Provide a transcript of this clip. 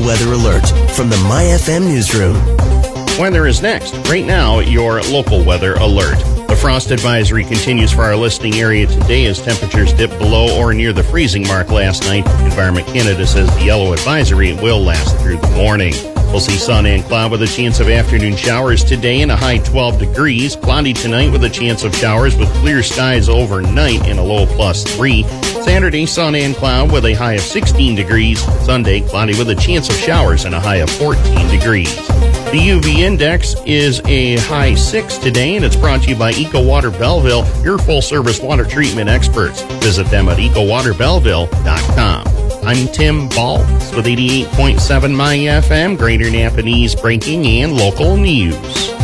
weather alert from the MyFM newsroom. Weather is next. Right now, your local weather alert. The frost advisory continues for our listening area today as temperatures dip below or near the freezing mark last night. Environment Canada says the yellow advisory will last through the morning. We'll see sun and cloud with a chance of afternoon showers today and a high 12 degrees. Cloudy tonight with a chance of showers with clear skies overnight and a low +3. Saturday, sun and cloud with a high of 16 degrees. Sunday, cloudy with a chance of showers and a high of 14 degrees. The UV index is a high 6 today, and it's brought to you by EcoWater Belleville, your full-service water treatment experts. Visit them at EcoWaterBelleville.com. I'm Tim Baltz with 88.7 MyFM, Greater Napa News breaking and local news.